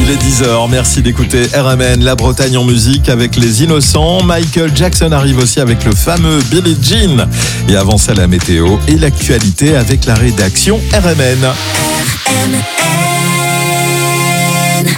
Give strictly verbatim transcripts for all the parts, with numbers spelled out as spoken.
Il est dix heures, merci d'écouter R M N, la Bretagne en musique avec les Innocents. Michael Jackson arrive aussi avec le fameux Billie Jean. Et avant ça, la météo et l'actualité avec la rédaction R M N. R M N.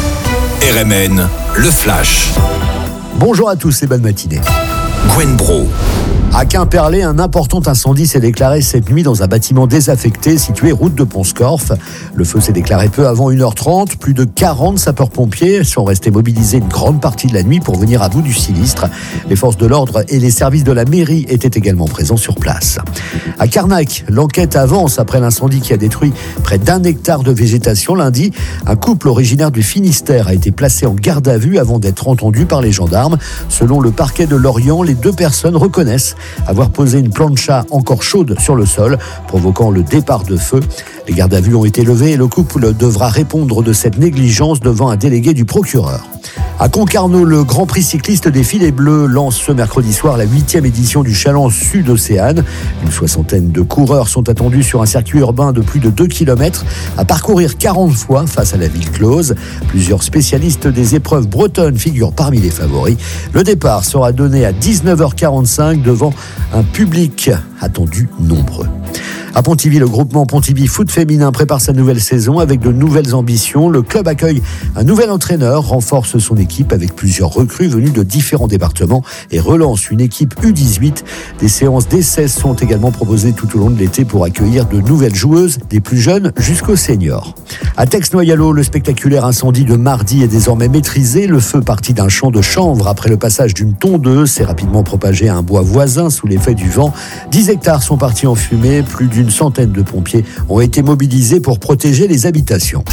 R M N, le flash. Bonjour à tous et bonne matinée. Gwen Bro. À Quimperlé, un important incendie s'est déclaré cette nuit dans un bâtiment désaffecté situé route de Pont-Scorff. Le feu s'est déclaré peu avant une heure trente. Plus de quarante sapeurs-pompiers sont restés mobilisés une grande partie de la nuit pour venir à bout du sinistre. Les forces de l'ordre et les services de la mairie étaient également présents sur place. À Carnac, l'enquête avance après l'incendie qui a détruit près d'un hectare de végétation lundi. Un couple originaire du Finistère a été placé en garde à vue avant d'être entendu par les gendarmes. Selon le parquet de Lorient, les deux personnes reconnaissent avoir posé une plancha encore chaude sur le sol, provoquant le départ de feu. Les gardes à vue ont été levés et le couple devra répondre de cette négligence devant un délégué du procureur. À Concarneau, le Grand Prix cycliste des Filets Bleus lance ce mercredi soir la huitième édition du Challenge Sud-Océane. Une soixantaine de coureurs sont attendus sur un circuit urbain de plus de deux kilomètres à parcourir quarante fois face à la ville close. Plusieurs spécialistes des épreuves bretonnes figurent parmi les favoris. Le départ sera donné à dix-neuf heures quarante-cinq devant un public attendu nombreux. À Pontivy, le groupement Pontivy Foot Féminin prépare sa nouvelle saison avec de nouvelles ambitions. Le club accueille un nouvel entraîneur, renforce son équipe avec plusieurs recrues venues de différents départements et relance une équipe U dix-huit. Des séances d'essais sont également proposées tout au long de l'été pour accueillir de nouvelles joueuses, des plus jeunes jusqu'aux seniors. À Tex-Noyalo, le spectaculaire incendie de mardi est désormais maîtrisé. Le feu parti d'un champ de chanvre après le passage d'une tondeuse s'est rapidement propagé à un bois voisin sous l'effet du vent. dix hectares sont partis en fumée, plus d'une Une centaine de pompiers ont été mobilisés pour protéger les habitations.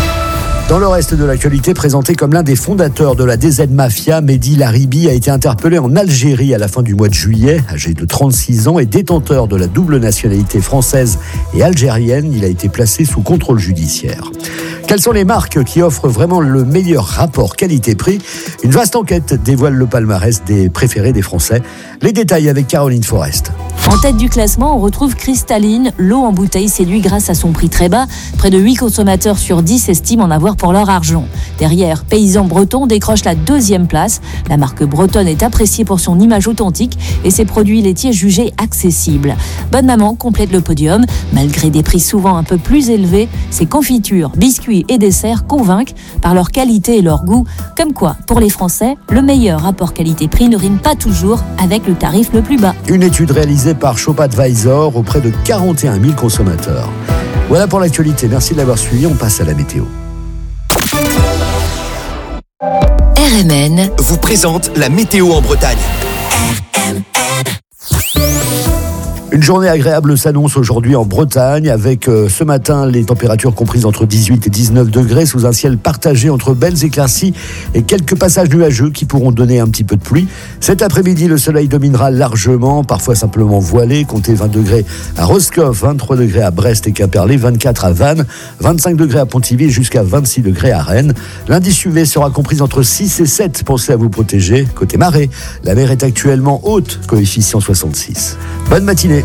Dans le reste de l'actualité, présenté comme l'un des fondateurs de la D Z Mafia, Mehdi Laribi a été interpellé en Algérie à la fin du mois de juillet. Âgé de trente-six ans et détenteur de la double nationalité française et algérienne, il a été placé sous contrôle judiciaire. Quelles sont les marques qui offrent vraiment le meilleur rapport qualité-prix ? Une vaste enquête dévoile le palmarès des préférés des Français. Les détails avec Caroline Forest. En tête du classement, on retrouve Cristalline. L'eau en bouteille séduit grâce à son prix très bas. Près de huit consommateurs sur dix estiment en avoir pour leur argent. Derrière, Paysan Breton décroche la deuxième place. La marque bretonne est appréciée pour son image authentique et ses produits laitiers jugés accessibles. Bonne Maman complète le podium. Malgré des prix souvent un peu plus élevés, ses confitures, biscuits et desserts convainquent par leur qualité et leur goût. Comme quoi, pour les Français, le meilleur rapport qualité-prix ne rime pas toujours avec le tarif le plus bas. Une étude réalisée par Shop Advisor auprès de quarante et un mille consommateurs. Voilà pour l'actualité. Merci de l'avoir suivi. On passe à la météo. R M N vous présente la météo en Bretagne. R M N. Une journée agréable s'annonce aujourd'hui en Bretagne avec euh, ce matin les températures comprises entre dix-huit et dix-neuf degrés sous un ciel partagé entre belles éclaircies et quelques passages nuageux qui pourront donner un petit peu de pluie. Cet après-midi, le soleil dominera largement, parfois simplement voilé. Comptez vingt degrés à Roscoff, vingt-trois degrés à Brest et Quimperlé, vingt-quatre à Vannes, vingt-cinq degrés à Pontivy jusqu'à vingt-six degrés à Rennes. L'indice U V sera compris entre six et sept. Pensez à vous protéger. Côté marée, la mer est actuellement haute, coefficient soixante-six. Bonne matinée.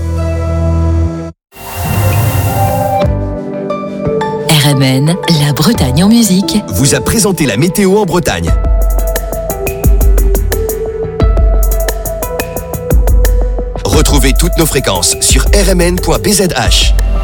R M N, la Bretagne en musique. Vous a présenté la météo en Bretagne. Retrouvez toutes nos fréquences sur r m n point b z h.